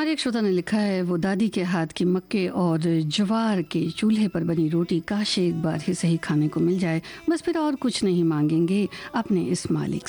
हमारे एक श्रोता ने लिखा है, वो दादी के हाथ की मक्के और ज्वार के चूल्हे पर बनी रोटी काश एक बार ही सही खाने को मिल जाए, बस फिर और कुछ नहीं मांगेंगे अपने इस मालिक